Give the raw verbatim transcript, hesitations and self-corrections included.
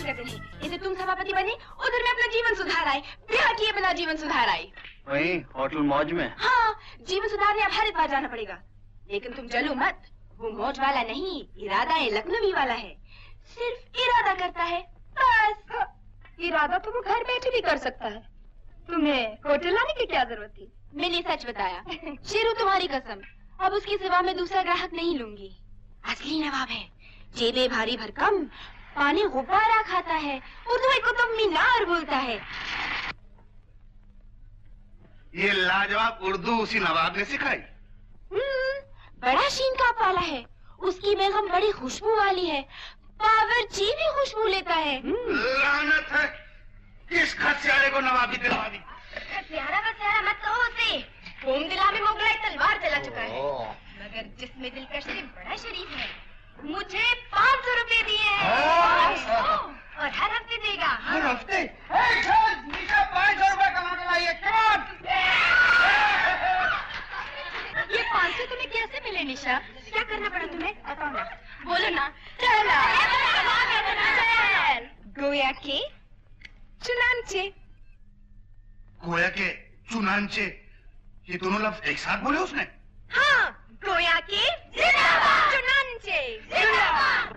का दिन है, इधर तुम सभापति बने, उधर मैं अपना जीवन सुधार आए, ब्याह किए बिना जीवन सुधार आई। वही होटल मौज में? हाँ, जीवन सुधारने अब हरिद्वार जाना पड़ेगा। लेकिन तुम चलो मत, वो मौज वाला नहीं, इरादा है लखनवी वाला है। सिर्फ इरादा करता है बस। इरादा तो वो घर बैठे भी कर सकता है, तुम्हें होटल लाने की क्या जरूरत थी? मैंने सच बताया। शेरू तुम्हारी कसम, अब उसके सिवा मैं दूसरा ग्राहक नहीं लूंगी। असली नवाब है, जेबे भारी भरकम, पानी गुब्बारा खाता है, उर्दू को तो मीनार बोलता है। ये लाजवाब उर्दू उसी नवाब ने सिखाई? हम्म, बड़ा शीन का पाला है, उसकी बेगम बड़ी खुशबू वाली है, बावर्ची भी खुशबू लेता है। लानत है, किस खसियारे को नवाबी दिलवा दी? प्यारा का प्यारा मत कहो उसे, घूम दिला में मोगलाई तलवार चला चुका है, मगर जिसमें दिलकश से बड़ा शरीफ है। मुझे पाँच सौ रुपए दिए हैं और हर हफ्ते देगा। हर हफ्ते? निशा पाँच सौ रुपए कमा के लाइए। ये पाँच सौ तुम्हें कैसे मिले निशा? क्या करना पड़ा तुम्हें? बताओ ना, बोलो ना। चला गोया के चुनांचे। गोया के चुनांचे, ये दोनों लफ्ज एक साथ बोले उसने? हाँ, गोया के चुनांचे।